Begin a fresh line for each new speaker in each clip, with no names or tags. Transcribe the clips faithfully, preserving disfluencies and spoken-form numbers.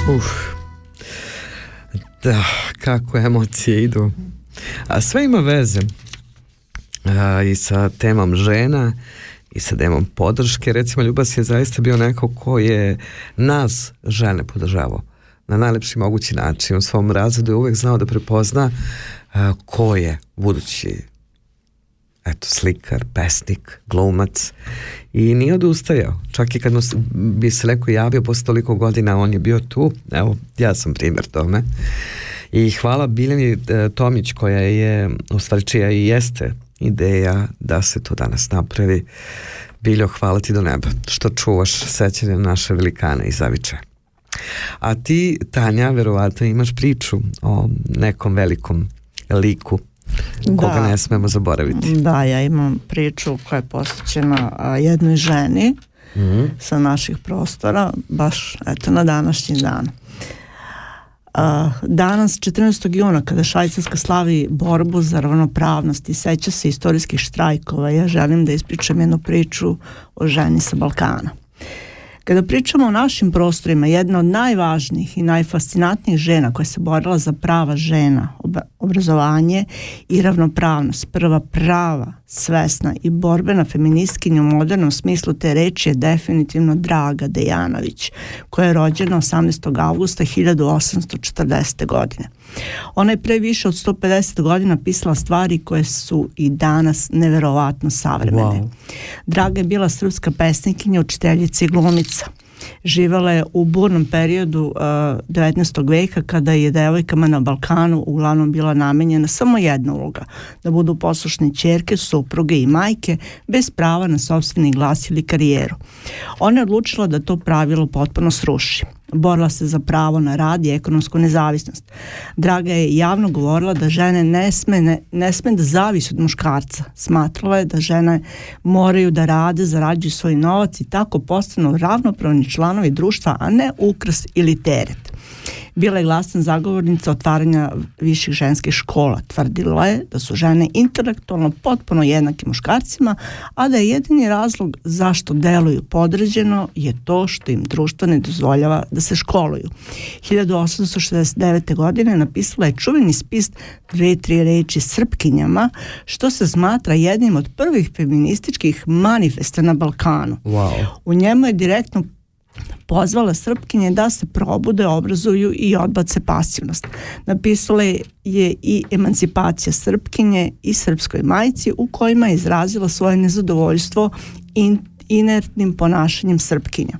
Uf. Da, kako emocije idu. A sve ima veze a, i sa temom žena i sa temom podrške. Recimo, Ljubas je zaista bio neko ko je nas, žene, podržavao na najlepši mogući način. U svom razredu je uvek znao da prepozna a, ko je budući eto, slikar, pesnik, glumac i nije odustajao. Čak i kad mu bi se neko javio posle toliko godina, on je bio tu. Evo, ja sam primjer tome. I hvala Biljani Tomić koja je, u stvari čija i jeste ideja da se to danas napravi. Biljo, hvala ti do neba što čuvaš sećanje naše velikane i zaviče. A ti, Tanja, verovatno imaš priču o nekom velikom liku koga da, ne smemo zaboraviti.
Da, ja imam priču koja je posvećena jednoj ženi mm-hmm. sa naših prostora, baš eto na današnji dan. Uh, danas, četrnaestog juna, kada Švajcarska slavi borbu za ravnopravnost i seća se istorijskih štrajkova, ja želim da ispričam jednu priču o ženi sa Balkana. Kada pričamo o našim prostorima, jedna od najvažnijih i najfascinantnijih žena koja se borila za prava žena, obrazovanje i ravnopravnost, prva prava, svesna i borbena feministkinja u modernom smislu te reči je definitivno Draga Dejanović, koja je rođena osamnaestog avgusta hiljadu osamsto četrdesete. godine. Ona je pre više od sto pedeset godina pisala stvari koje su i danas neverovatno savremene. Wow. Draga je bila srpska pesnikinja, učiteljica i glumica. Živela je u burnom periodu uh, devetnaestog veka kada je devojkama na Balkanu uglavnom bila namenjena samo jedna uloga, da budu poslušne ćerke, supruge i majke bez prava na sopstveni glas ili karijeru. Ona je odlučila da to pravilo potpuno sruši. Borila se za pravo na rad i ekonomsku nezavisnost. Draga je javno govorila da žene ne sme, ne, ne sme da zavise od muškarca. Smatrala je da žene moraju da rade, zarađuju svoj novac i tako postanu ravnopravni članovi društva, a ne ukras ili teret. Bila je glasna zagovornica otvaranja viših ženskih škola. Tvrdila je da su žene intelektualno potpuno jednaki muškarcima, a da je jedini razlog zašto deluju podređeno je to što im društvo ne dozvoljava da se školuju. hiljadu osamsto šezdeset devete. godine napisala je čuveni spis dve, tri reči Srpkinjama, što se smatra jednim od prvih feminističkih manifesta na Balkanu.
Wow.
U njemu je direktno pozvala Srpkinje da se probude, obrazuju i odbace pasivnost. Napisala je i Emancipacija Srpkinje i Srpskoj majci, u kojima je izrazila svoje nezadovoljstvo in, inertnim ponašanjem Srpkinja.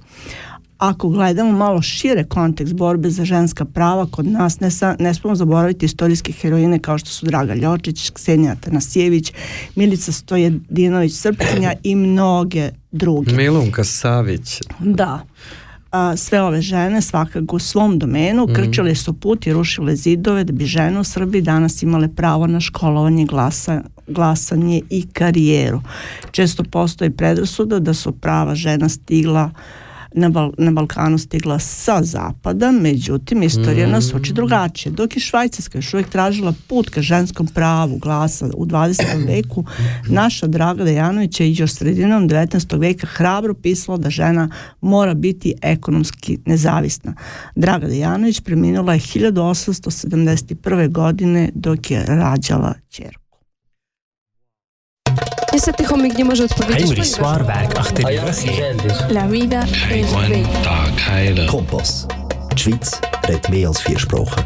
Ako gledamo malo šire kontekst borbe za ženska prava, kod nas ne, sa, ne smemo zaboraviti istorijske heroine kao što su Draga Ljočić, Ksenija Tanasijević, Milica Stojedinović Srpkinja i mnoge druge.
Milunka Savić.
Da. A, sve ove žene svakako u svom domenu mm. krčile su put i rušile zidove da bi žene u Srbiji danas imale pravo na školovanje, glasa, glasanje i karijeru. Često postoji predrasuda da su prava žena stigla Na, Bal- na Balkanu stigla sa zapada, međutim istorija mm. nas uči drugačije. Dok je Švajcarska još uvijek tražila put ka ženskom pravu glasa u dvadesetom veku, naša Draga Dejanović je još sredinom devetnaestog veka hrabro pisala da žena mora biti ekonomski nezavisna. Draga Dejanović preminula je hiljadu osamsto sedamdeset prve. godine dok je rađala ćerku.
Niestety chomik nie może odpowiedzieć.
Heinrich Swarberg, achter die Rüche.
La vida es bella.
Kompass. Die Schweiz redet mehr als vier Sprachen.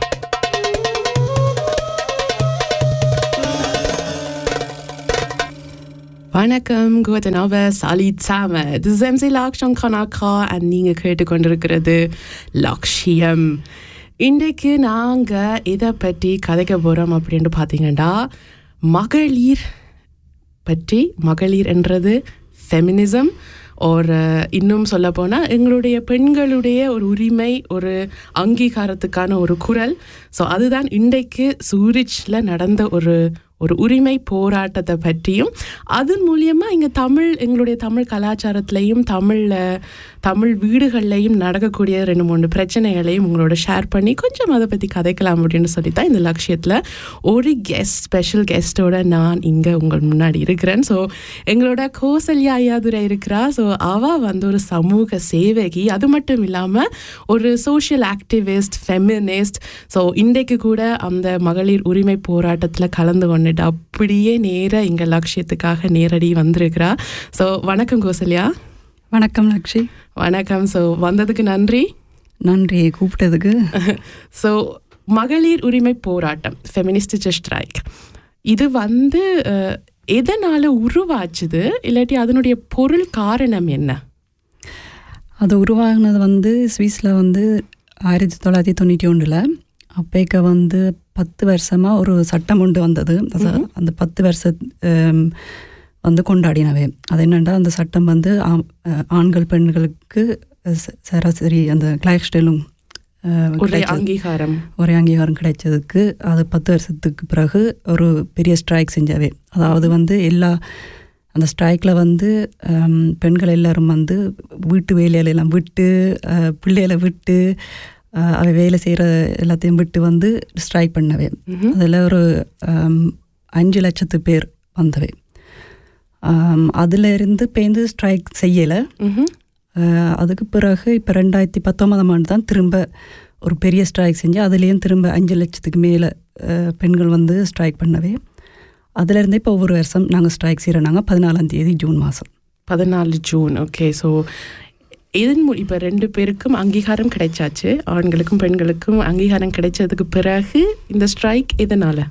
Vanakkam, guten Abend, alle zusammen. Das ist M C Laksham Kanaka, and நீங்க கேட்டுக்கொண்டிருக்கிறது லக்ஷ்யம். இன்றைக்கு நாங்க இதை பற்றி கதைக்க போறோம் அப்படின்னு பார்த்தீங்கன்னா மகளிர் பற்றி. மகளிர் என்றது ஃபெமினிசம் ஒரு இன்னும் சொல்ல போனால் எங்களுடைய பெண்களுடைய ஒரு உரிமை, ஒரு அங்கீகாரத்துக்கான ஒரு குரல். ஸோ அதுதான் இன்றைக்கு சூரிச்சில் நடந்த ஒரு ஒரு உரிமை போராட்டத்தை பற்றியும் அதன் மூலியமாக இங்கே தமிழ் எங்களுடைய தமிழ் கலாச்சாரத்திலையும் தமிழில் தமிழ் வீடுகள்லையும் நடக்கக்கூடிய ரெண்டு மூணு பிரச்சனைகளையும் உங்களோட ஷேர் பண்ணி கொஞ்சம் அதை பற்றி கதைக்கலாம் அப்படின்னு சொல்லி தான் இந்த லட்சியத்தில் ஒரு கெஸ்ட் ஸ்பெஷல் கெஸ்ட்டோட நான் இங்கே உங்கள் முன்னாடி இருக்கிறேன். ஸோ எங்களோட கோசல்யா ஐயாதுரை இருக்கிறா. ஸோ அவள் வந்து ஒரு சமூக சேவகி, அது மட்டும் இல்லாமல் ஒரு சோஷியல் ஆக்டிவிஸ்ட், ஃபெமினிஸ்ட். ஸோ இன்றைக்கு கூட அந்த மகளிர் உரிமை போராட்டத்தில் கலந்து கொண்டுட்டு அப்படியே நேராக இங்கே லட்சியத்துக்காக நேரடி வந்திருக்கிறா. ஸோ வணக்கம் கோசல்யா.
வணக்கம் லக்ஷி.
வணக்கம். ஸோ வந்ததுக்கு நன்றி.
நன்றி கூப்பிட்டதுக்கு.
ஸோ மகளிர் உரிமை போராட்டம், ஃபெமினிஸ்ட் ஸ்ட்ரைக், இது வந்து எதனால் உருவாச்சுது, இல்லாட்டி அதனுடைய பொருள் காரணம் என்ன?
அது உருவாகினது வந்து சுவிஸில் வந்து ஆயிரத்தி தொள்ளாயிரத்தி தொண்ணூற்றி ஒன்றில் அப்பேக்க வந்து பத்து வருஷமாக ஒரு சட்டம் ஒன்று வந்தது. அந்த பத்து வருஷ வந்து கொண்டாடினவே அது என்னென்னா, அந்த சட்டம் வந்து ஆண்கள் பெண்களுக்கு சராசரி அந்த கிளாக்ஸ்டெலும்
ஒரே அங்கீகாரம்
ஒரே அங்கீகாரம் கிடைச்சதுக்கு அது பத்து வருஷத்துக்கு பிறகு ஒரு பெரிய ஸ்ட்ரைக் செஞ்சாவே. அதாவது வந்து எல்லா அந்த ஸ்ட்ரைக்கில் வந்து பெண்கள் எல்லோரும் வந்து வீட்டு வேலையிலெல்லாம் விட்டு, பிள்ளைகளை விட்டு, அவை வேலை செய்கிற எல்லாத்தையும் விட்டு வந்து ஸ்ட்ரைக் பண்ணவே. அதில் ஒரு அஞ்சு லட்சத்து பேர் வந்தவை. அதில் இருந்து பேருந்து ஸ்ட்ரைக் செய்யலை. அதுக்கு பிறகு இப்போ ரெண்டாயிரத்தி பத்தொன்பதாம் ஆண்டு தான் திரும்ப ஒரு பெரிய ஸ்ட்ரைக் செஞ்சு அதுலேயும் திரும்ப அஞ்சு லட்சத்துக்கு மேலே பெண்கள் வந்து ஸ்ட்ரைக் பண்ணவே. அதிலேருந்து இப்போ ஒவ்வொரு வருஷம் நாங்கள் ஸ்ட்ரைக் செய்கிறோம். நாங்கள் பதினாலாம் தேதி ஜூன் மாதம்
பதினாலு ஜூன். ஓகே. ஸோ இதன் இப்போ ரெண்டு பேருக்கும் அங்கீகாரம் கிடைச்சாச்சு, ஆண்களுக்கும் பெண்களுக்கும் அங்கீகாரம் கிடைச்சதுக்கு பிறகு இந்த ஸ்ட்ரைக் எதனால்?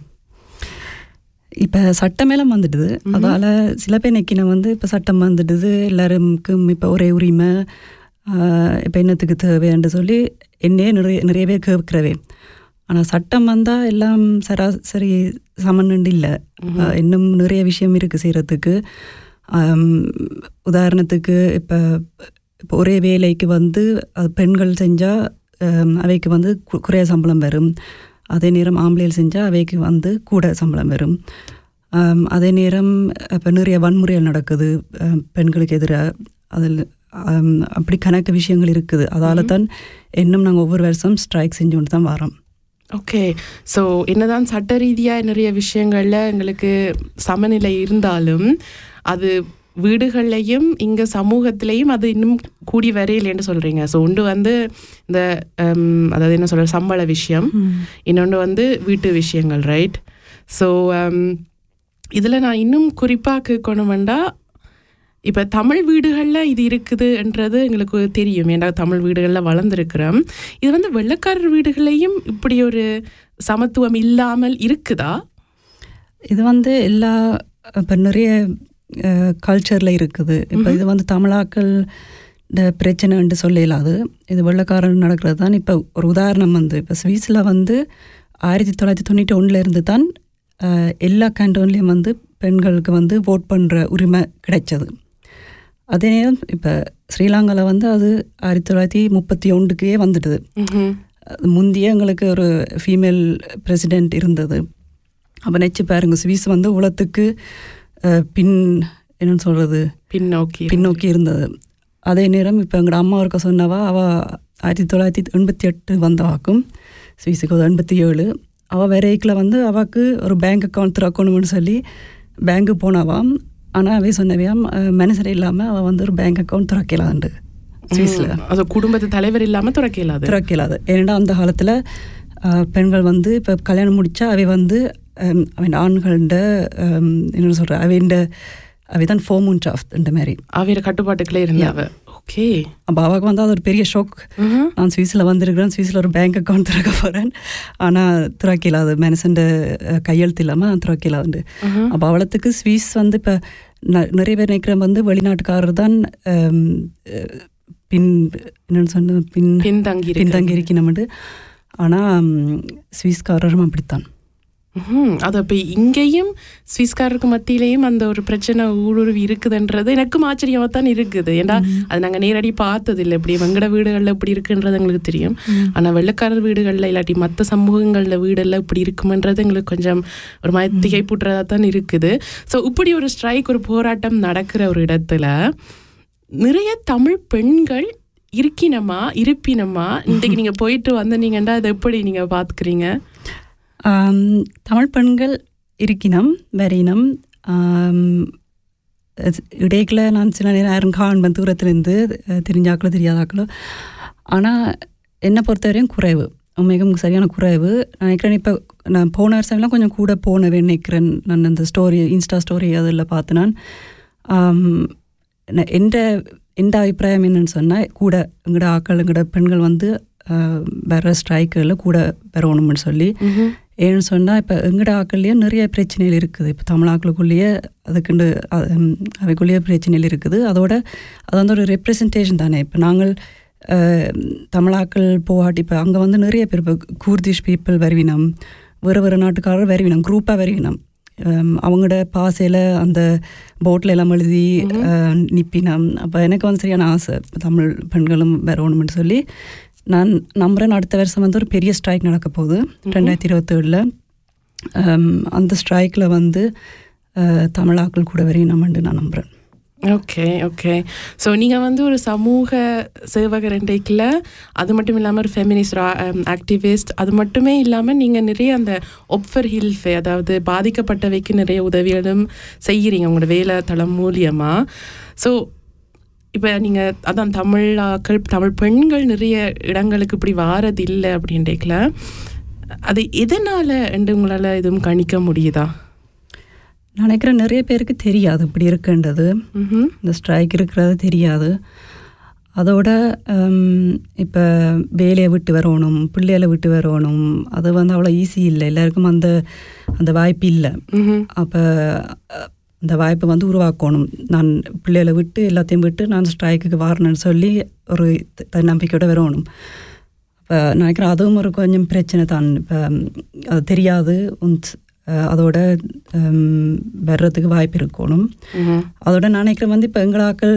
இப்போ சட்டமேலாம் வந்துடுது. அதால் சில பேர் நெக்கின வந்து இப்போ சட்டம் வந்துடுது, எல்லாருக்கும் இப்போ ஒரே உரிமை, இப்போ என்னத்துக்கு தேவைன்னு சொல்லி என்னையே நிறைய நிறைய பேர் கேட்குறவே. ஆனால் சட்டம் வந்தால் எல்லாம் சராசரி சமன்னு இல்லை. இன்னும் நிறைய விஷயம் இருக்குது செய்கிறதுக்கு. உதாரணத்துக்கு இப்போ இப்போ ஒரே வேலைக்கு வந்து பெண்கள் செஞ்சால் அவைக்கு வந்து குறைய சம்பளம் வரும். அதே நேரம் ஆம்பளைகள் செஞ்சால் அவைக்கு வந்து கூட சம்பளம் வரும். அதே நேரம் இப்போ நிறைய வன்முறைகள் நடக்குது பெண்களுக்கு எதிராக. அதில் அப்படி கணக்கு விஷயங்கள் இருக்குது. அதால் தான் இன்னும் நாங்கள் ஒவ்வொரு வருஷம் ஸ்ட்ரைக் செஞ்சு கொண்டு தான் வரோம்.
ஓகே. ஸோ என்னதான் சட்ட ரீதியாக நிறைய விஷயங்களில் எங்களுக்கு சமநிலை இருந்தாலும் அது வீடுகள்லையும் இங்கே சமூகத்திலையும் அது இன்னும் கூடி வரையிலேன்னு சொல்கிறீங்க. ஸோ ஒன்று வந்து இந்த அதாவது என்ன சொல்கிற சம்பள விஷயம், இன்னொன்று வந்து வீட்டு விஷயங்கள், ரைட்? ஸோ இதில் நான் இன்னும் குறிப்பாக கேட்கணுமெண்டா, இப்போ தமிழ் வீடுகளில் இது இருக்குதுன்றது எங்களுக்கு தெரியும், ஏன்னா தமிழ் வீடுகளில் வளர்ந்துருக்கிறோம். இது வந்து வெள்ளைக்காரர் வீடுகளையும் இப்படி ஒரு சமத்துவம் இல்லாமல் இருக்குதா?
இது வந்து எல்லா இப்போ நிறைய கல்ச்சரில் இருக்குது. இப்போ இது வந்து தமிழாக்கள் பிரச்சனைன்னு சொல்லலாது, இது வெள்ளைக்காரன் நடக்கிறது தான். இப்போ ஒரு உதாரணம் வந்து இப்போ சுவிஸில் வந்து ஆயிரத்தி தொள்ளாயிரத்தி தொண்ணூற்றி ஒன்றில் இருந்து தான் எல்லா கேண்டோன்லேயும் வந்து பெண்களுக்கு வந்து ஓட் பண்ணுற உரிமை கிடைச்சது. அதே நேரம் இப்போ ஸ்ரீலங்காவில் வந்து அது ஆயிரத்தி தொள்ளாயிரத்தி முப்பத்தி ஒன்றுக்கே வந்துடுது. முந்தைய எங்களுக்கு ஒரு ஃபீமேல் பிரசிடெண்ட் இருந்தது. அப்போ நினச்சி பாருங்க, சுவிஸ் வந்து உலகத்துக்கு பின் என்னன்னு சொல்கிறது
பின்னோக்கி
பின்னோக்கி இருந்தது. அதே நேரம் இப்போ எங்களோட அம்மா இருக்க சொன்னவா அவள் ஆயிரத்தி தொள்ளாயிரத்தி எண்பத்தி எட்டு வந்தவாக்கும் சுவிஸுக்கு ஒரு எண்பத்தி ஏழு அவள் வேறைக்கில் வந்து அவளுக்கு ஒரு பேங்க் அக்கௌண்ட் திறக்கணும்னு சொல்லி பேங்க்கு போனவாம். ஆனால் அவை சொன்னவையாம் மனுஷர் இல்லாமல் அவள் வந்து ஒரு பேங்க் அக்கௌண்ட் திறக்கலாண்டு சுவிஸில்.
அது குடும்பத்து தலைவர் இல்லாமல் திறக்கலாது
திறக்கலாது ஏன்னா அந்த காலத்தில் பெண்கள் வந்து இப்போ கல்யாணம் முடித்தா அவை வந்து அவன் ஆண்கள்ட என்ன சொல்கிற அவைண்ட அவை தான் ஃபோமூன் ட்ராஃப்ட் இந்த மாதிரி
அவையோட கட்டுப்பாட்டுக்குள்ளே இருந்தாவ. ஓகே.
அப்போ அவளுக்கு வந்து அது ஒரு பெரிய ஷோக். நான் சுவிஸில் வந்திருக்கிறேன், சுவிஸில் ஒரு பேங்க் அக்கௌண்ட் திறக்க போகிறேன், ஆனால் திறக்கலாது மனுஷன் கையெழுத்து இல்லாமல் நான் திறக்கலாது. அப்போ அவளத்துக்கு சுவிஸ் வந்து இப்போ நிறைய பேர் நினைக்கிற வந்து வெளிநாட்டுக்காரர் தான் பின் என்னென்னு சொன்ன பின்
பின்தங்கி
பின்தங்கி இருக்கணும்ட்டு. ஆனால் சுவிஸ்காரரும் அப்படித்தான்.
அது அப்போ இங்கேயும் சுவிஸ்காரருக்கு மத்தியிலேயும் அந்த ஒரு பிரச்சனை ஊடுருவி இருக்குதுன்றது எனக்கும் ஆச்சரியமாக தான் இருக்குது. ஏன்னா அது நாங்கள் நேரடி பார்த்தது இல்லை, இப்படி வெங்கட வீடுகளில் இப்படி இருக்குன்றது எங்களுக்கு தெரியும். ஆனால் வெள்ளக்காரர் வீடுகளில் இல்லாட்டி மற்ற சமூகங்களில் வீடெல்லாம் இப்படி இருக்குமென்றது எங்களுக்கு கொஞ்சம் ஒரு மாதிரி திகைப்புற்றதாக தான் இருக்குது. ஸோ இப்படி ஒரு ஸ்ட்ரைக், ஒரு போராட்டம் நடக்கிற ஒரு இடத்துல நிறைய தமிழ் பெண்கள் இருக்கினமா இருப்பினமா இன்றைக்கு நீங்கள் போயிட்டு வந்தீங்கன்னா அதை எப்படி நீங்கள் பார்த்துக்கிறீங்க?
தமிழ் பெண்கள் இருக்கினம் வரினம் இடையில நான் சில நேரம் யாரும் காண்பேன் தூரத்துலேருந்து, தெரிஞ்சாக்களோ தெரியாதாக்களோ. ஆனால் என்னை பொறுத்தவரையும் குறைவு, மிகவும் சரியான குறைவு நினைக்கிறேன். இப்போ நான் போன வருஷம்லாம் கொஞ்சம் கூட போனவே நினைக்கிறேன். நான் அந்த ஸ்டோரி இன்ஸ்டா ஸ்டோரி அதில் பார்த்து நான் எந்த எந்த அபிப்பிராயம் என்னன்னு சொன்னால் கூட எங்களோட ஆக்கள் எங்களோட பெண்கள் வந்து வேறு ஸ்ட்ரைக்கில் கூட வரணும்னு சொல்லி. ஏன்னு சொன்னால் இப்போ எங்கட ஆக்கள்லேயே நிறைய பிரச்சனைகள் இருக்குது. இப்போ தமிழ் ஆக்களுக்குள்ளேயே அதுக்குண்டு அவைக்குள்ளேயே பிரச்சனைகள் இருக்குது. அதோட அது வந்து ஒரு ரெப்ரசன்டேஷன் தானே. இப்போ நாங்கள் தமிழாக்கள் போகாட்டி இப்போ அங்கே வந்து நிறைய பேர் இப்போ கூர்திஷ் பீப்புள் வருவினம், வேறு வேறு நாட்டுக்காரர் வருவினம், குரூப்பாக வருவினம். அவங்களோட பாசையில் அந்த போட்டில் எல்லாம் எழுதி நிப்பினம். அப்போ எனக்கு வந்து சரியான ஆசை தமிழ் பெண்களும் வரணும்னு சொல்லி. நான் நம்புகிறேன் அடுத்த வருஷம் வந்து ஒரு பெரிய ஸ்ட்ரைக் நடக்க போகுது ரெண்டாயிரத்தி இருபத்தேழில். அந்த ஸ்ட்ரைக்கில் வந்து தமிழாக்கள் கூட வரையும் நம்மண்டு நான் நம்புகிறேன்.
ஓகே ஓகே ஸோ நீங்கள் வந்து ஒரு சமூக சேவகர் இன்றைக்கில், அது மட்டும் இல்லாமல் ஒரு ஃபெமினிஸ்ட் ஆக்டிவிஸ்ட், அது மட்டுமே இல்லாமல் நீங்கள் நிறைய அந்த ஒப்ஃபர் ஹில்ஃபே, அதாவது பாதிக்கப்பட்டவைக்கு நிறைய உதவிகளும் செய்கிறீங்க உங்களோட வேலை தளம் மூலியமாக. ஸோ இப்போ நீங்கள் அதான் தமிழாக்கள் தமிழ் பெண்கள் நிறைய இடங்களுக்கு இப்படி வாரது இல்லை அப்படின்றீங்கள, அது எதனால் என்று உங்களால் எதுவும் கணிக்க முடியுதா?
நினைக்கிறேன் நிறைய பேருக்கு தெரியாது இப்படி இருக்குன்றது, இந்த ஸ்ட்ரைக் இருக்கிறது தெரியாது. அதோட இப்போ வேலையை விட்டு வரணும், பிள்ளைகளை விட்டு வரணும், அது வந்து அவ்வளோ ஈஸி இல்லை, எல்லாருக்கும் அந்த அந்த வாய்ப்பு இல்லை. அப்போ அந்த வாய்ப்பை வந்து உருவாக்கணும். நான் பிள்ளைகளை விட்டு எல்லாத்தையும் விட்டு நான் ஸ்ட்ரைக்குக்கு வரணும்னு சொல்லி ஒரு தன்னம்பிக்கையோட வரணும். இப்போ நினைக்கிறேன் அதுவும் ஒரு கொஞ்சம் பிரச்சனை தான். இப்போ அது தெரியாது, அதோட வர்றதுக்கு வாய்ப்பு இருக்கணும். அதோட நினைக்கிறேன் வந்து இப்போ எங்கள் ஆக்கள்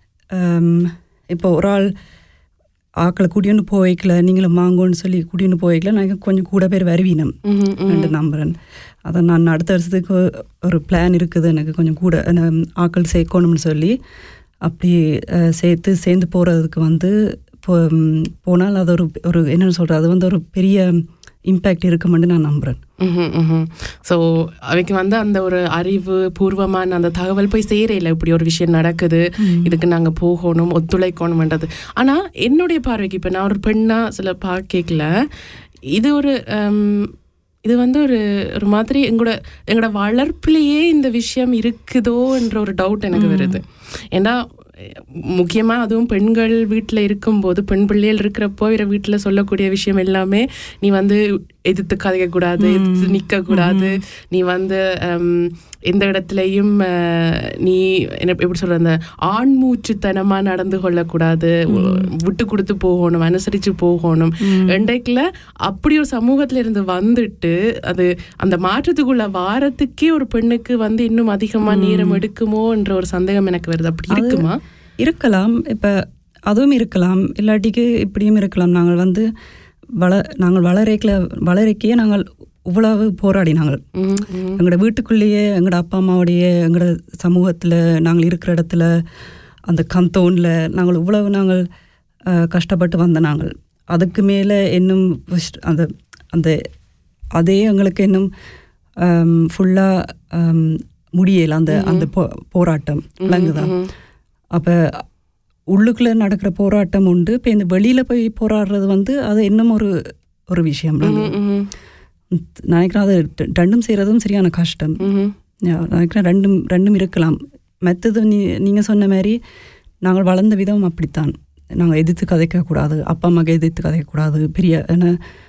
இப்போ ஒரு ஆள் ஆக்களை கூட்டின்னு போய்க்கல, நீங்களும் வாங்கன்னு சொல்லி கூட்டின்னு போய்க்கல, நான் கொஞ்சம் கூட பேர் வருவீனம் ரெண்டு நம்புறேன். அதை நான் அடுத்த வருஷத்துக்கு ஒரு பிளான் இருக்குது எனக்கு, கொஞ்சம் கூட ஆக்கள் சேர்க்கணும்னு சொல்லி. அப்படி சேர்த்து சேர்ந்து போகிறதுக்கு வந்து போ போனால் அது ஒரு ஒரு என்னென்னு சொல்கிறது, அது வந்து ஒரு பெரிய இம்பேக்ட் இருக்குமென்னு நான் நம்புகிறேன்.
ஸோ அவைக்கு வந்து அந்த ஒரு அறிவு பூர்வமான அந்த தகவல் போய் சேரையில் இப்படி ஒரு விஷயம் நடக்குது, இதுக்கு நாங்கள் போகணும், ஒத்துழைக்கணும்ன்றது. ஆனால் என்னுடைய பார்வைக்கு இப்போ நான் ஒரு பெண்ணாக சில பார்க்கல, இது ஒரு இது வந்து ஒரு ஒரு மாதிரி எங்களோட எங்களோட வளர்ப்புலேயே இந்த விஷயம் இருக்குதோ என்ற ஒரு டவுட் எனக்கு வருது. ஏன்னா முக்கியமாக அதுவும் பெண்கள் வீட்டில் இருக்கும்போது, பெண் பிள்ளைகள் இருக்கிறப்போ இவரை வீட்டில் சொல்லக்கூடிய விஷயம் எல்லாமே, நீ வந்து எதிர்த்து கதைக்கக்கூடாது, எதிர்த்து நிற்கக்கூடாது, நீ வந்து எந்த இடத்துலையும் நீ என்ன எப்படி சொல்கிற அந்த ஆண்மூச்சுத்தனமாக நடந்து கொள்ளக்கூடாது, விட்டு கொடுத்து போகணும், அனுசரித்து போகணும். இன்றைக்குல அப்படி ஒரு சமூகத்தில் இருந்து வந்துட்டு அது அந்த மாற்றத்துக்குள்ள வாரத்துக்கே ஒரு பெண்ணுக்கு வந்து இன்னும் அதிகமாக நேரம் எடுக்குமோ என்ற ஒரு சந்தேகம் எனக்கு வருது. அப்படி இருக்குமா?
இருக்கலாம், இப்போ அதுவும் இருக்கலாம், இல்லாட்டிக்கு இப்படியும் இருக்கலாம். நாங்கள் வந்து வள நாங்கள் வளரைக்கில் வளரைக்கையே நாங்கள் இவ்வளவு போராடினாங்கள். எங்களோட வீட்டுக்குள்ளேயே எங்களோட அப்பா அம்மாவுடைய எங்களோட சமூகத்தில் நாங்கள் இருக்கிற இடத்துல அந்த கந்தோனில் நாங்கள் இவ்வளவு நாங்கள் கஷ்டப்பட்டு வந்த நாங்கள். அதுக்கு மேலே இன்னும் அந்த அந்த அதே எங்களுக்கு இன்னும் ஃபுல்லாக முடியலை அந்த அந்த போ போராட்டம் விளங்குதான். அப்போ உள்ளுக்குள்ளே நடக்கிற போராட்டம் உண்டு, இப்போ இந்த வெளியில் போய் போராடுறது வந்து அது இன்னும் ஒரு ஒரு விஷயம் நினைக்கிறேன். அது ரெண்டும் செய்கிறதும் சரியான கஷ்டம் நினைக்கிறேன். ரெண்டும் ரெண்டும் இருக்கலாம். மற்றது நீ நீங்கள் சொன்ன மாதிரி நாங்கள் வளர்ந்த விதம் அப்படித்தான். நாங்கள் எதிர்த்து கதைக்கக்கூடாது, அப்பா அம்மாவுக்கு எதிர்த்து கதைக்கக்கூடாது, பெரிய ஏன்னா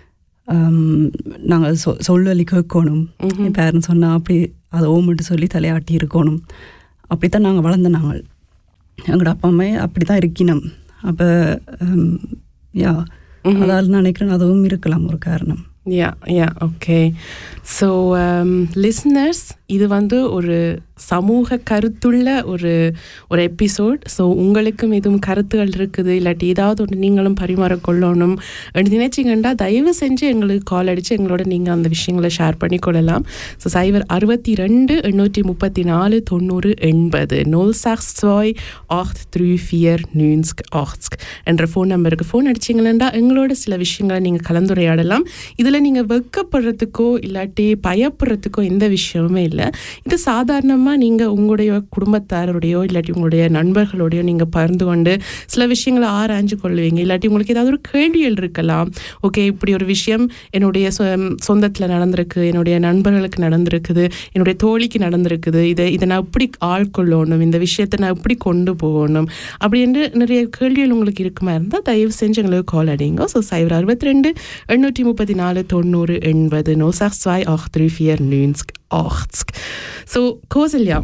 நாங்கள் சொ சொல்லி கேட்கணும், பேரண்ட்ஸ் சொன்னால் அப்படி அதை ஓமிட்டு சொல்லி தலையாட்டி இருக்கணும். அப்படித்தான் நாங்கள் வளர்ந்த நாங்கள். எங்களோட அப்பா அம்மா அப்படி தான் இருக்கணும். அப்போ யா அதால் நினைக்கிறேன் அதுவும் இருக்கலாம் ஒரு காரணம்.
யா யா ஓகே. ஸோ லிஸ்னர்ஸ், இது வந்து ஒரு சமூக கருத்துள்ள ஒரு ஒரு எபிசோட். ஸோ உங்களுக்கும் எதுவும் கருத்துகள் இருக்குது, இல்லாட்டி ஏதாவது ஒன்று நீங்களும் பரிமாறிக்கொள்ளணும் என்று நினைச்சிங்கன்னா தயவு செஞ்சு எங்களுக்கு கால் அடித்து எங்களோட நீங்கள் அந்த விஷயங்களை ஷேர் பண்ணிக்கொள்ளலாம். ஸோ சைவர் அறுபத்தி ரெண்டு எண்ணூற்றி முப்பத்தி நாலு தொண்ணூறு எண்பது நூல் சாக்ஸ் ஸ்வாய் ஆcht த்ரீ ஃபியர் நியூன்ஸ்க் ஆக்ஸ்க் என்ற ஃபோன் நம்பருக்கு ஃபோன் அடிச்சிங்கன்னா எங்களோட சில விஷயங்களை நீங்கள் கலந்துரையாடலாம். இதில் நீங்கள் வெட்கப்படுறதுக்கோ இல்லாட்டி பயப்படுறதுக்கோ எந்த விஷயமுமே இல்லை. இது சாதாரணமாக நீங்கள் உங்களுடைய குடும்பத்தாரோடையோ இல்லாட்டி உங்களுடைய நண்பர்களோடையோ நீங்கள் பகிர்ந்து கொண்டு சில விஷயங்களை ஆராய்ஞ்சு கொள்வீங்க. இல்லாட்டி உங்களுக்கு ஏதாவது ஒரு கேள்விகள் இருக்கலாம். ஓகே, இப்படி ஒரு விஷயம் என்னுடைய சொந்தத்தில் நடந்திருக்கு, என்னுடைய நண்பர்களுக்கு நடந்திருக்குது, என்னுடைய தோழிக்கு நடந்திருக்குது, இதை இதை நான் எப்படி ஆள்கொள்ளணும், இந்த விஷயத்தை நான் எப்படி கொண்டு போகணும் அப்படின்னு நிறைய கேள்விகள் உங்களுக்கு இருக்குமா இருந்தால் தயவு செஞ்சு எங்களுக்கு கால் அடிங்க. ஸோ சைவர் அறுபத்தி ரெண்டு எண்ணூற்றி முப்பத்தி நாலு தொண்ணூறு எண்பது நோசாக் ஸ்வாய் ஆcht three fear நியூன்ஸ்க் ஆக்ஸ்க். So Kausalya,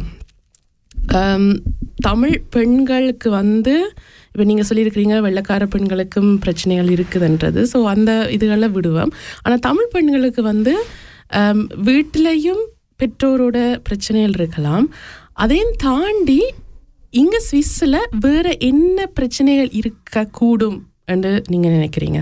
Tamil பெண்களுக்கு வந்து இப்போ நீங்கள் சொல்லியிருக்கிறீங்க வெள்ளைக்கார பெண்களுக்கும் பிரச்சனைகள் இருக்குதுன்றது. ஸோ அந்த இதுகளில் விடுவோம். ஆனால் தமிழ் பெண்களுக்கு வந்து வீட்டிலையும் பெற்றோரோட பிரச்சனைகள் இருக்கலாம். அதையும் தாண்டி இங்கே சுவிஸில் வேறு என்ன பிரச்சனைகள் இருக்கக்கூடும் என்று நீங்கள் நினைக்கிறீங்க?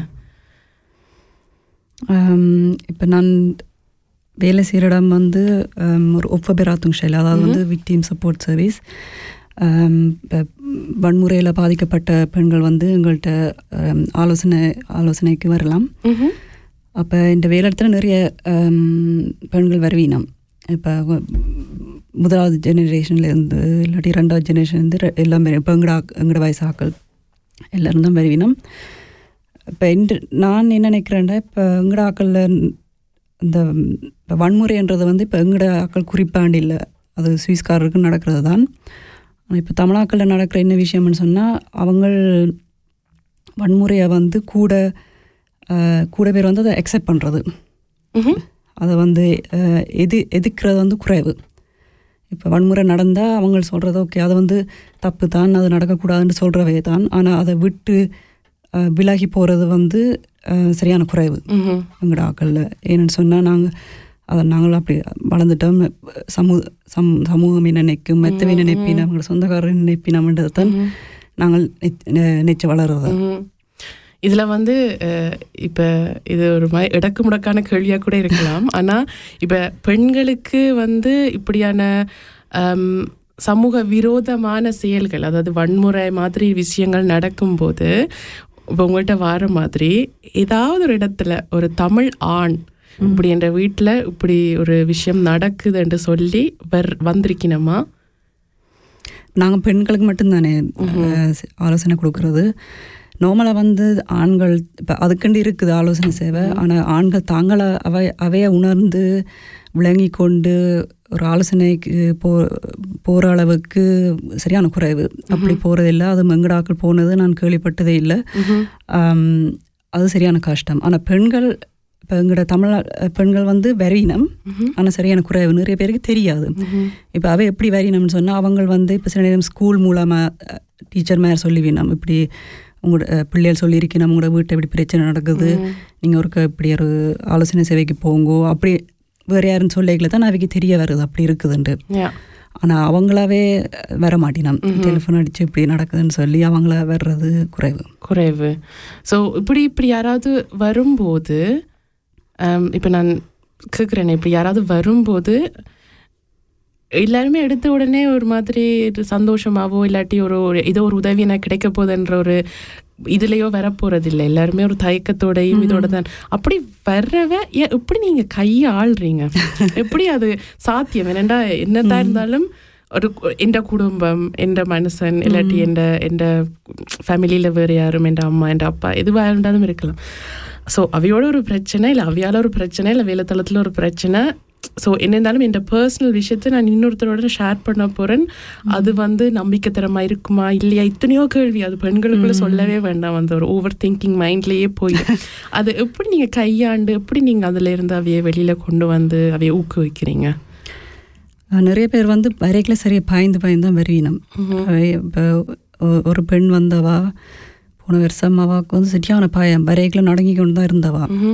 இப்போ நான் வேலை செய்கிற இடம் வந்து ஒரு ஒப்பபெராத்துங் ஷைல், அதாவது வந்து விக்டிம் சப்போர்ட் சர்வீஸ். இப்போ வன்முறையில் பாதிக்கப்பட்ட பெண்கள் வந்து எங்கள்கிட்ட ஆலோசனை ஆலோசனைக்கு வரலாம். அப்போ இந்த வேலை இடத்துல நிறைய பெண்கள் வருவீனம். இப்போ முதலாவது ஜெனரேஷன்லேருந்து இல்லாட்டி ரெண்டாவது ஜெனரேஷன்லேருந்து எல்லாமே இப்போ எங்கடா எங்கட வயசு ஆக்கள் எல்லோரும் தான் வருவீனம். இப்போ இன்று நான் என்ன நினைக்கிறேன்டா, இப்போ எங்கட ஆக்களில் இந்த இப்போ வன்முறைன்றது வந்து இப்போ எங்கட ஆக்கள் குறிப்பாண்டு இல்லை, அது சுவிஸ்காரருக்கு நடக்கிறது தான். ஆனால் இப்போ தமிழாக்களில் நடக்கிற என்ன விஷயம்னு சொன்னால், அவங்க வன்முறையை வந்து கூட கூட பேர் வந்து அதை அக்செப்ட் பண்ணுறது, அதை வந்து எது எதிர்க்கிறது வந்து குறைவு. இப்போ வன்முறை நடந்தால் அவங்க சொல்கிறது ஓகே அது வந்து தப்பு தான், அது நடக்கக்கூடாதுன்னு சொல்கிறவே தான். ஆனால் அதை விட்டு விலகி போகிறது வந்து சரியான குறைவு எங்களோட ஆக்களில். ஏன்னு சொன்னால் நாங்கள் அதை நாங்களும் அப்படி வளர்ந்துட்டோம். சமூக சம் சமூகம் நினைக்கும் மெத்தவை நினைப்பினம் எங்களோட சொந்தக்காரர் நினைப்பினம்ன்றது தான் நாங்கள் நினைச்சு வளர்றது.
இதில் வந்து இப்போ இது ஒரு மாதிரி இடக்கு முடக்கான கேள்வியாக கூட இருக்கலாம். ஆனால் இப்போ பெண்களுக்கு வந்து இப்படியான சமூக விரோதமான செயல்கள், அதாவது வன்முறை மாதிரி விஷயங்கள் நடக்கும்போது இப்போ உங்கள்கிட்ட வர மாதிரி ஏதாவது ஒரு இடத்துல ஒரு தமிழ் ஆண் இப்படி என்ற வீட்டில் இப்படி ஒரு விஷயம் நடக்குதுன்னு சொல்லி வர் வந்திருக்கணுமா?
நாங்கள் பெண்களுக்கு மட்டும்தானே ஆலோசனை கொடுக்குறது. நார்மலாக வந்து ஆண்கள் இப்போ அதுக்கண்டு இருக்குது ஆலோசனை சேவை. ஆனால் ஆண்கள் தாங்களை அவை அவையை உணர்ந்து விளங்கி கொண்டு ஒரு ஆலோசனைக்கு போ போகிற அளவுக்கு சரியான குறைவு. அப்படி போகிறதில்லை. அது மெங்கடாக்கள் போனது நான் கேள்விப்பட்டதே இல்லை. அது சரியான கஷ்டம். ஆனால் பெண்கள் இப்போ எங்களோட தமிழ் பெண்கள் வந்து வரினம், ஆனால் சரியான குறைவு நிறைய பேருக்கு தெரியாது. இப்போ அவை எப்படி வரினம்னு சொன்னால், அவங்க வந்து இப்போ சில நேரம் ஸ்கூல் மூலமாக டீச்சர் மேலே சொல்லிவினோம், இப்படி உங்களோட பிள்ளைகள் சொல்லியிருக்கணும் உங்களோட வீட்டை இப்படி பிரச்சனை நடக்குது, நீங்கள் ஒரு இப்படி ஒரு ஆலோசனை சேவைக்கு போங்கோ, அப்படி வேறு யாருன்னு சொல்லிக்கல தான் அவைக்கு தெரிய வருது அப்படி இருக்குதுன்ட்டு. ஆனால் அவங்களாவே வர மாட்டினோம், டெலிஃபோன் அடித்து இப்படி நடக்குதுன்னு சொல்லி அவங்கள வர்றது குறைவு
குறைவு ஸோ இப்படி இப்படி யாராவது வரும்போது, இப்போ நான் கேட்குறேனே, இப்படி யாராவது வரும்போது எல்லாருமே எடுத்த உடனே ஒரு மாதிரி சந்தோஷமாகவோ இல்லாட்டி ஒரு ஏதோ ஒரு உதவி எனக்கு கிடைக்க போகுதுன்ற ஒரு இதுலையோ வரப்போறது இல்லை. எல்லாருமே ஒரு தயக்கத்தோடையும் இதோட தான். அப்படி வர்றவ எப்படி நீங்க கையை ஆள்றீங்க? எப்படி அது சாத்தியம்? என்னண்டா என்னதான் இருந்தாலும் ஒரு எந்த குடும்பம், எந்த மனுஷன் இல்லாட்டி எந்த எந்த ஃபேமிலியில் வேறு யாரும், எந்த அம்மா எந்த அப்பா எதுவாக இருந்தாலும் இருக்கலாம். ஸோ அவையோட ஒரு பிரச்சனை இல்லை, அவையால் ஒரு பிரச்சனை இல்லை, வேலைத்தளத்தில் ஒரு பிரச்சனை. ஸோ என்ன இருந்தாலும் இந்த பர்சனல் விஷயத்தை நான் இன்னொருத்தரோட ஷேர் பண்ண போகிறேன். அது வந்து நம்பிக்கைத்தரமாக இருக்குமா இல்லையா, இத்தனையோ கேள்வி. அது பெண்களுக்குள்ள சொல்லவே வேண்டாம், அந்த ஒரு ஓவர் திங்கிங் மைண்ட்லேயே போயிடும். அது எப்படி நீங்கள் கையாண்டு எப்படி நீங்கள் அதில் இருந்து அவைய வெளியில் கொண்டு வந்து அவைய ஊக்குவிக்கிறீங்க?
நிறைய பேர் வந்து வரைக்கல சரியாக பாய்ந்து பாய்ந்து தான் வருவினம். இப்போ ஒரு பெண் வந்தவா போன வருஷம் அவாவுக்கு வந்து சரியான பாயம் வரைக்கல நடங்கி கொண்டு தான் இருந்தவா.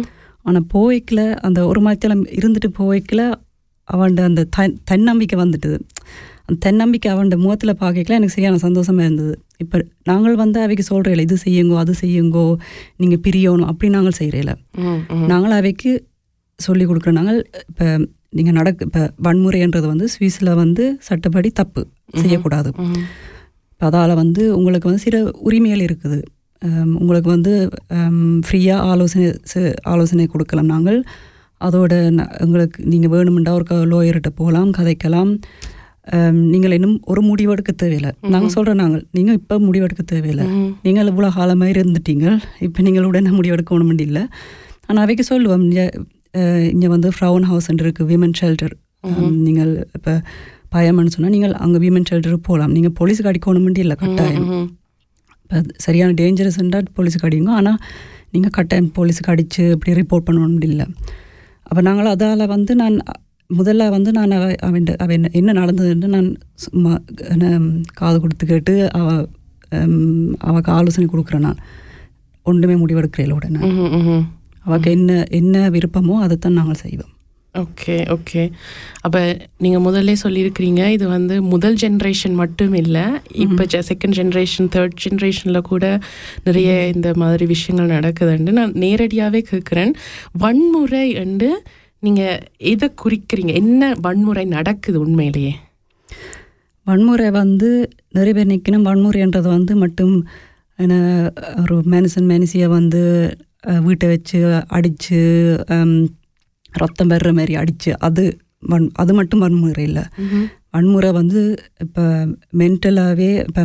ஆனால் போய்க்கில் அந்த ஒரு மாதத்தில் இருந்துட்டு போய்க்கில் அவன் அந்த தன் தன்னம்பிக்கை வந்துட்டுது. அந்த தன்னம்பிக்கை அவன் முகத்தில் பார்க்கல எனக்கு சரியான சந்தோஷமாக இருந்தது. இப்போ நாங்கள் வந்து அவைக்கு சொல்கிறேன் இது செய்யுங்கோ அது செய்யுங்கோ நீங்கள் பிரியணும் அப்படி நாங்கள் செய்கிறேல. நாங்கள் அவைக்கு சொல்லி கொடுக்குறோம். நாங்கள் இப்போ நீங்கள் நடக்கு இப்போ வன்முறைன்றது வந்து சுவிஸில் வந்து சட்டப்படி தப்பு செய்யக்கூடாது. இப்போ அதால் வந்து உங்களுக்கு வந்து சில உரிமைகள் இருக்குது. உங்களுக்கு வந்து ஃப்ரீயாக ஆலோசனை ஆலோசனை கொடுக்கலாம். நாங்கள் அதோட உங்களுக்கு நீங்கள் வேணுமெண்டா ஒரு லோயர்கிட்ட போகலாம், கதைக்கலாம். நீங்கள் இன்னும் ஒரு முடிவெடுக்க தேவையில்லை. நாங்கள் சொல்கிறோம் நாங்கள் நீங்கள் இப்போ முடிவெடுக்க தேவையில்லை. நீங்கள் இவ்வளோ காலமாக இருந்துட்டீங்க, இப்போ நீங்கள் உடனே முடிவெடுக்கணும் இல்லை. ஆனால் அவைக்கு சொல்லுவோம் இங்கே வந்து ஃப்ரவுன் ஹவுஸ் இருக்குது, விமன் ஷெல்டர். நீங்கள் இப்போ பயம்னு சொன்னால் நீங்கள் அங்கே விமன் ஷெல்டருக்கு போகலாம். நீங்கள் போலீஸுக்கு அடிக்கணும் இல்லை கட்டாயம். இப்போ சரியான டேஞ்சரஸ்ன்றா போலீஸுக்கு அடிங்க. ஆனால் நீங்கள் கட்டாயம் போலீஸுக்கு அடித்து இப்படி ரிப்போர்ட் பண்ணணும் இல்லை. அப்போ நாங்கள் அதால் வந்து நான் முதல்ல வந்து நான் அவ அவன் அவன் என்ன நடந்ததுன்னு நான் சும்மா காது கொடுத்து கேட்டு அவ அவக்கு ஆலோசனை கொடுக்குறேன். நான் ஒன்றுமே முடிவெடுக்கிறேன் உடனே. அவக்கு என்ன என்ன விருப்பமோ அதைத்தான் நாங்கள் செய்வோம்.
ஓகே ஓகே அப்போ நீங்கள் முதல்ல சொல்லியிருக்கிறீங்க இது வந்து முதல் ஜென்ரேஷன் மட்டும் இல்லை, இப்போ செகண்ட் ஜென்ரேஷன் தேர்ட் ஜென்ரேஷனில் கூட நிறைய இந்த மாதிரி விஷயங்கள் நடக்குதுன்னு நான் நேரடியாகவே கேட்குறேன். வன்முறை என்று நீங்கள் எதை குறிக்கிறீங்க? என்ன வன்முறை நடக்குது உண்மையிலேயே?
வன்முறை வந்து நிறைய பேர் நிற்கணும். வன்முறைன்றது வந்து மட்டும் ஒரு மனுஷன் மனுஷியை வந்து வீட்டை வச்சு அடித்து ரத்தம் வர்ற மாதிரி அடித்து அது வன் அது மட்டும் வன்முறை இல்லை. வன்முறை வந்து இப்போ மென்டலாகவே இப்போ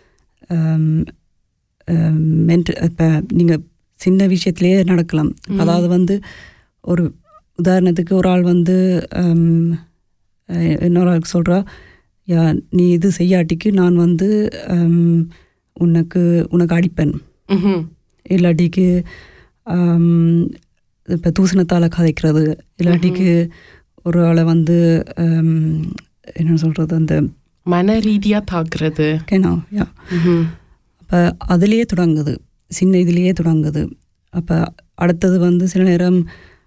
மென்டல் இப்போ நீங்கள் சின்ன விஷயத்துலேயே நடக்கலாம். அதாவது வந்து ஒரு உதாரணத்துக்கு ஒரு ஆள் வந்து இன்னொரு ஆளுக்கு சொல்கிறா, யா நீ இது செய்யாட்டிக்கு நான் வந்து உனக்கு உனக்கு அடிப்பேன், இல்லாட்டிக்கு இப்போ தூசணத்தால் கதைக்கிறது, இல்லாட்டிக்கு ஒரு ஆளை வந்து என்ன சொல்கிறது அந்த
மன ரீதியாக தாக்குறது.
கேனா யா அப்போ அதுலேயே தொடங்குது, சின்ன இதுலேயே தொடங்குது. அப்போ அடுத்தது வந்து சில நேரம்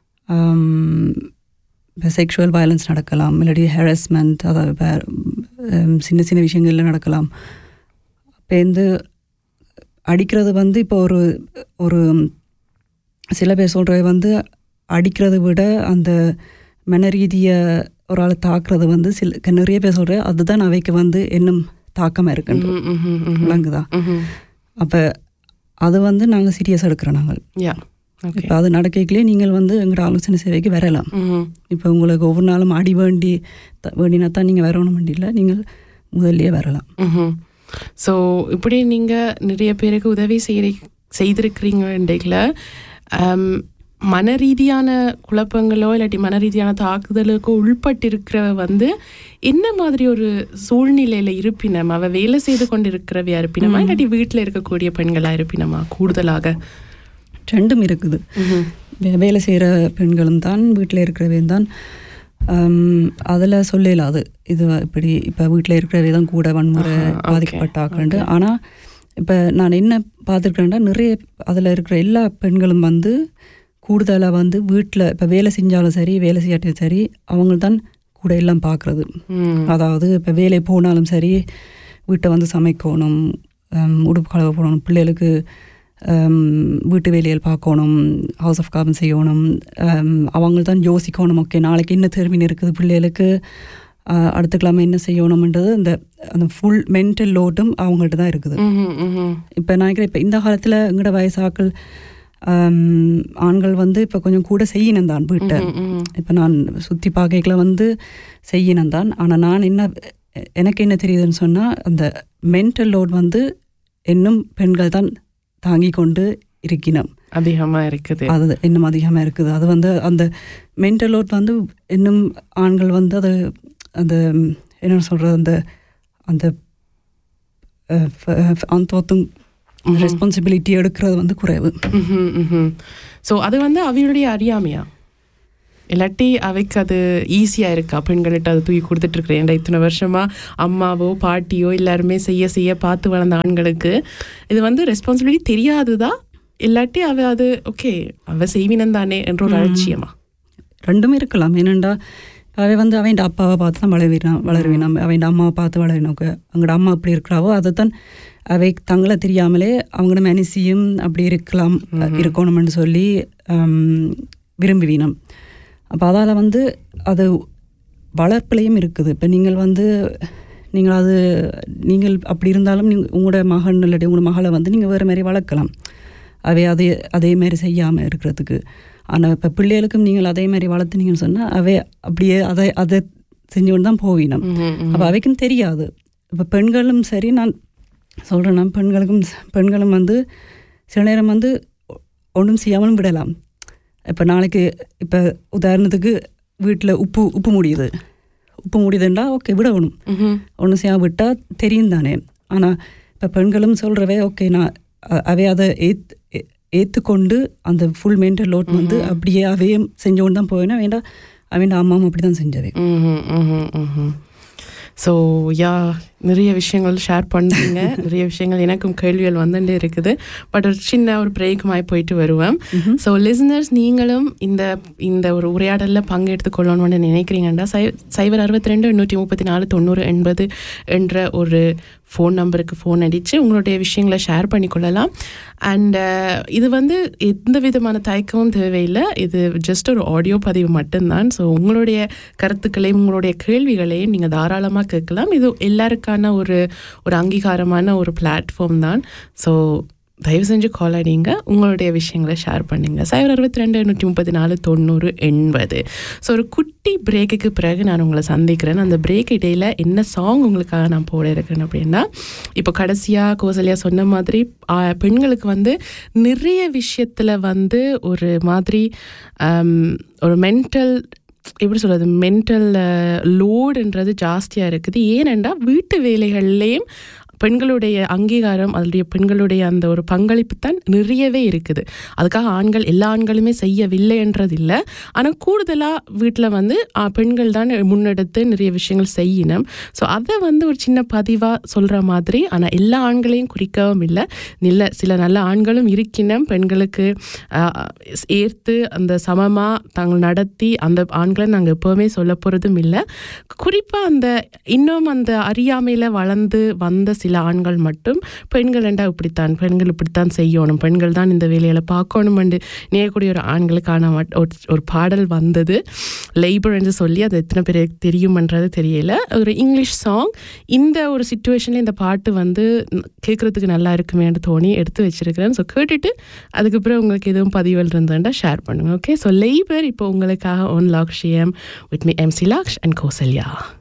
இப்போ செக்ஷுவல் வயலன்ஸ் நடக்கலாம், இல்லாட்டி ஹராஸ்மெண்ட், அதாவது சின்ன சின்ன விஷயங்கள்ல நடக்கலாம். அப்போ வந்து அடிக்கிறது வந்து இப்போ ஒரு ஒரு சில பேர் சொல்கிறது வந்து அடிக்கிறத விட அந்த மன ரீதியை ஒரு ஆளை தாக்குறது வந்து சில நிறைய பேர் சொல்கிற அதுதான் அவைக்கு வந்து இன்னும் தாக்கமாக இருக்குன்னு விளங்குதா. அப்போ அது வந்து நாங்கள் சீரியஸாக எடுக்கிறோம். நாங்கள் இப்போ அது நடக்கலையே நீங்கள் வந்து எங்களோட ஆலோசனை சேவைக்கு வரலாம். இப்போ உங்களுக்கு ஒவ்வொரு நாளும் அடி வேண்டி வேண்டினா தான் நீங்கள் வரணும் வேண்டியில்லை, நீங்கள் முதல்லையே வரலாம்.
ஸோ இப்படி நீங்கள் நிறைய பேருக்கு உதவி செய்ய செய்திருக்கிறீங்கன்றீங்கள மன ரீதியான குழப்பங்களோ இல்லாட்டி மன ரீதியான தாக்குதலுக்கோ உள்பட்டிருக்கிற வந்து என்ன மாதிரி ஒரு சூழ்நிலையில் இருப்பினம்? அவள் வேலை செய்து கொண்டு இருக்கிறவையா இருப்பினமா இல்லாட்டி வீட்டில் இருக்கக்கூடிய பெண்களாக இருப்பினமா? கூடுதலாக
ரெண்டும் இருக்குது. வேலை செய்கிற பெண்களும் தான், வீட்டில் இருக்கிறவே தான். அதில் சொல்லல அது இது இப்படி இப்போ வீட்டில் இருக்கிறவே தான் கூட வன்முறை பாதிக்கப்பட்டாக்கண்டு. ஆனால் இப்போ நான் என்ன பார்த்துருக்கேன்டா நிறைய அதில் இருக்கிற எல்லா பெண்களும் வந்து கூடுதலாக வந்து வீட்டில் இப்போ வேலை செஞ்சாலும் சரி வேலை செய்யாட்டியும் சரி அவங்க தான் கூட எல்லாம் பார்க்குறது. அதாவது இப்போ வேலை போனாலும் சரி வீட்டை வந்து சமைக்கணும், உடுப்பு கழுவ போடணும், பிள்ளைகளுக்கு வீட்டு வேலையில் பார்க்கணும், ஹவுஸ் ஆஃப் கார்பன் செய்யணும். அவங்க தான் யோசிக்கணும், ஓகே நாளைக்கு என்ன தேர்வின் இருக்குது பிள்ளைகளுக்கு, அடுத்த கிழமை என்ன செய்யணும்ன்றது அந்த அந்த ஃபுல் மென்டல் லோடும் அவங்கள்ட்ட தான் இருக்குது. இப்போ நான் நினைக்கிறேன் இப்போ இந்த காலத்தில் எங்களோட வயசாக்கள் ஆண்கள் வந்து இப்போ கொஞ்சம் கூட செய்யணும் தான் வீட்டை. இப்போ நான் சுற்றி பார்க்கல வந்து செய்யணும் தான். ஆனால் நான் என்ன எனக்கு என்ன தெரியுதுன்னு சொன்னால் அந்த மென்டல் லோட் வந்து இன்னும் பெண்கள் தான் தாங்கி கொண்டு இருக்கணும்,
அதிகமாக இருக்குது.
அது இன்னும் அதிகமாக இருக்குது. அது வந்து அந்த மென்டல் லோட் வந்து இன்னும் ஆண்கள் வந்து அது அந்த என்ன சொல்கிறது அந்த அந்த அந்த ரெஸ்பான்சிபிலிட்டி எடுக்கிறது வந்து குறைவு.
ஸோ அது வந்து அவையுடைய அறியாமையா இல்லாட்டி அவைக்கு அது ஈஸியாக இருக்கா? பெண்கள்கிட்ட அது தூக்கி கொடுத்துட்ருக்குறேன் இத்தனை வருஷமாக அம்மாவோ பாட்டியோ எல்லாருமே செய்ய செய்ய பார்த்து வளர்ந்த ஆண்களுக்கு இது வந்து ரெஸ்பான்சிபிலிட்டி தெரியாதுதான் இல்லாட்டி அவ அது ஓகே அவ செய்வினம் தானே என்ற ஒரு அலட்சியமா?
ரெண்டுமே இருக்கலாம். ஏனெண்டா அவை வந்து அவன் அப்பாவை பார்த்து தான் வளர்வினான் வளருவினான் அவன் அம்மாவை பார்த்து வளரினோக்கு அவங்களோட அம்மா அப்படி இருக்கிறாவோ அதை தான் அவை தங்களை தெரியாமலே அவங்களோட மனசியும் அப்படி இருக்கலாம் இருக்கணும்னு சொல்லி விரும்புவினம். அப்போ அதால் வந்து அது வளர்ப்பிலையும் இருக்குது. இப்போ நீங்கள் வந்து நீங்கள் அது நீங்கள் அப்படி இருந்தாலும் நீங்கள் உங்களோட மகன் இல்லாட்டி உங்களோட மகளை வந்து நீங்கள் வேறு மாதிரி வளர்க்கலாம் அவை அதே அதே மாதிரி செய்யாமல் இருக்கிறதுக்கு. ஆனால் இப்போ பிள்ளைகளுக்கும் நீங்கள் அதே மாதிரி வளர்த்துனீங்கன்னு சொன்னால் அவை அப்படியே அதை அதை செஞ்சு கொண்டு தான் போவினோம். அப்போ அவைக்கும் தெரியாது. இப்போ பெண்களும் சரி, நான் சொல்கிறேன்னா பெண்களுக்கும் பெண்களும் வந்து சில நேரம் வந்து ஒன்றும் செய்யாமலும் விடலாம். இப்போ நாளைக்கு இப்போ உதாரணத்துக்கு வீட்டில் உப்பு உப்பு முடியுது உப்பு முடியுதுன்றா ஓகே விடணும், ஒன்றும் செய்யாமல் விட்டால் தெரியும் தானே. ஆனால் இப்போ பெண்களும் சொல்கிறவே ஓகே நான் அவை அதை ஏத் ஏற்றுக்கொண்டு அந்த ஃபுல் மென்டல் லோட் வந்து அப்படியே அவையும் செஞ்சு கொண்டு தான் போவேன்னா வேண்டாம் அவன் அம்மாவும் அப்படி தான் செஞ்சவே.
ஸோ யா நிறைய விஷயங்கள் ஷேர் பண்ணுறீங்க, நிறைய விஷயங்கள் எனக்கும் கேள்விகள் வந்துட்டே இருக்குது. பட் ஒரு சின்ன ஒரு பிரேக் மாதிரி போயிட்டு வருவேன். ஸோ லிசனர்ஸ், நீங்களும் இந்த இந்த ஒரு உரையாடலில் பங்கெடுத்து கொள்ளணும்னு நினைக்கிறீங்கன்னா சை சைபர் அறுபத்தி ரெண்டு எண்ணூற்றி முப்பத்தி நாலு தொண்ணூறு எண்பது என்ற ஒரு ஃபோன் நம்பருக்கு ஃபோன் அடித்து உங்களுடைய விஷயங்களை ஷேர் பண்ணிக்கொள்ளலாம். அண்ட் இது வந்து எந்த விதமான தயக்கமும் தேவையில்லை, இது ஜஸ்ட் ஒரு ஆடியோ பதிவு மட்டும்தான். ஸோ உங்களுடைய கருத்துக்களையும் உங்களுடைய கேள்விகளையும் நீங்கள் தாராளமாக கேட்கலாம். இது எல்லாருக்கான ஒரு ஒரு அங்கீகாரமான ஒரு பிளாட்ஃபார்ம் தான். ஸோ தயவு செஞ்சு கால் அடிங்க, உங்களுடைய விஷயங்களை ஷேர் பண்ணுங்க. சைபர் அறுபத்தி ரெண்டு எண்ணூற்றி முப்பத்தி நாலு தொண்ணூறு எண்பது. ஸோ ஒரு குட்டி பிரேக்குக்கு பிறகு நான் உங்களை சந்திக்கிறேன். அந்த பிரேக் இடையில் என்ன சாங் உங்களுக்காக நான் போட இருக்கேன் அப்படின்னா, இப்போ கடைசியாக கோசல்யா சொன்ன மாதிரி பெண்களுக்கு வந்து நிறைய விஷயத்தில் வந்து ஒரு மாதிரி ஒரு மென்டல் எப்படி சொல்கிறது மென்டல் லோடுன்றது ஜாஸ்தியாக இருக்குது. ஏனென்றா வீட்டு வேலைகள்லேயும் பெண்களுடைய அங்கீகாரம், அதனுடைய பெண்களுடைய அந்த ஒரு பங்களிப்பு தான் நிறையவே இருக்குது. அதுக்காக ஆண்கள் எல்லா ஆண்களுமே செய்யவில்லை என்றது இல்லை. ஆனால் கூடுதலாக வீட்டில் வந்து பெண்கள் தான் முன்னெடுத்து நிறைய விஷயங்கள் செய்யணும். ஸோ அதை வந்து ஒரு சின்ன பதிவாக சொல்கிற மாதிரி, ஆனால் எல்லா ஆண்களையும் குறிக்கவும் இல்லை, இல்லை சில நல்ல ஆண்களும் இருக்கினும் பெண்களுக்கு ஏற்று அந்த சமமாக தாங்கள் நடத்தி அந்த ஆண்களை நாங்கள் எப்போவுமே சொல்ல போகிறதும் இல்லை. குறிப்பாக அந்த இன்னும் அந்த அறியாமையில் வளர்ந்து வந்த சில ஆண்கள் மட்டும் பெண்கள் என்றா இப்படித்தான், பெண்கள் இப்படித்தான் செய்யணும், பெண்கள் தான் இந்த வேலையில் பார்க்கணும் என்று நேரக்கூடிய ஒரு ஆண்களுக்கான ஒரு பாடல் வந்தது, லேபர் என்று சொல்லி. அது எத்தனை பேருக்கு தெரியும்ன்றது தெரியல. ஒரு இங்கிலீஷ் சாங். இந்த ஒரு சிச்சுவேஷனில் இந்த பாட்டு வந்து கேட்குறதுக்கு நல்லா இருக்குமேன்னு தோணி எடுத்து வச்சிருக்கிறேன். ஸோ கேட்டுட்டு அதுக்கப்புறம் உங்களுக்கு எதுவும் பதிவுகள் இருந்தாண்டா ஷேர் பண்ணுங்க. ஓகே, ஸோ லேபர் இப்போ உங்களுக்காக one லாக்ஷியம் with me MC Laksh and Kausalya.